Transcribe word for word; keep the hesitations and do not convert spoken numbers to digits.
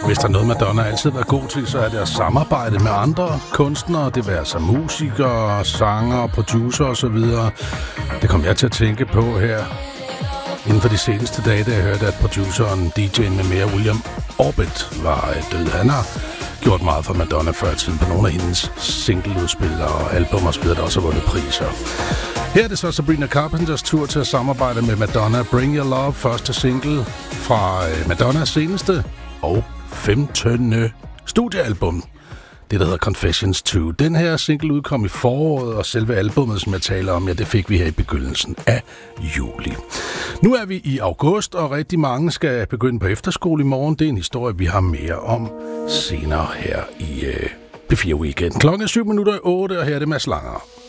Hvis der er noget, Madonna altid har været god til, så er det at samarbejde med andre kunstnere. Det vil altså musikere, sanger, producer osv. Det kom jeg til at tænke på her inden for de seneste dage, da jeg hørte, at produceren, D J'en med mere, William Orbit, var død. Han har gjort meget for Madonna før i tiden på nogle af hendes singleudspil og album og spillet, der også har vundet priser. Her er det så Sabrina Carpenters tur til at samarbejde med Madonna. Bring Your Love, første single fra Madonnas seneste og femtende studiealbum. Det, der hedder Confessions to. Den her single udkom i foråret, og selve albumet, som jeg taler om, ja, det fik vi her i begyndelsen af juli. Nu er vi i august, og rigtig mange skal begynde på efterskole i morgen. Det er en historie, vi har mere om senere her i øh, P fire Weekend. Klokken er syv minutter i otte, og her er det Mads Langer.